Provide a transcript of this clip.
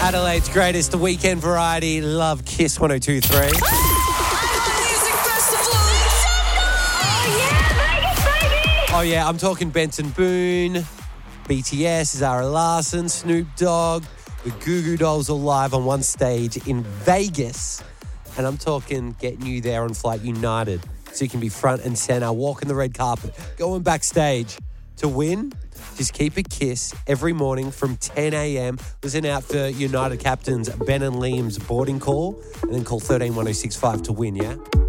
Adelaide's greatest, the weekend variety. Love Kiss 102.3. Music Festival. Oh yeah, Vegas, baby. Oh yeah, I'm talking Benson Boone, BTS, Zara Larsson, Snoop Dogg, the Goo Goo Dolls all live on one stage in Vegas. And I'm talking getting you there on Flight United so you can be front and center, walking the red carpet, going backstage. To win, just keep a kiss every morning from 10 a.m. Listen out for United captains Ben and Liam's boarding call and then call 13 1065 to win, yeah?